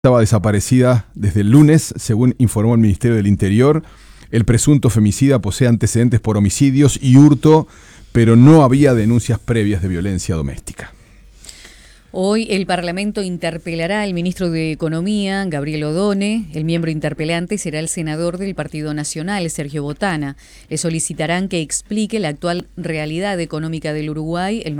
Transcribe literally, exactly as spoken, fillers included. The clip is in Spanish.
Estaba desaparecida desde el lunes, según informó el Ministerio del Interior. El presunto femicida posee antecedentes por homicidios y hurto, pero no había denuncias previas de violencia doméstica. Hoy el Parlamento interpelará al ministro de Economía, Gabriel Odone. El miembro interpelante será el senador del Partido Nacional, Sergio Botana. Le solicitarán que explique la actual realidad económica del Uruguay. El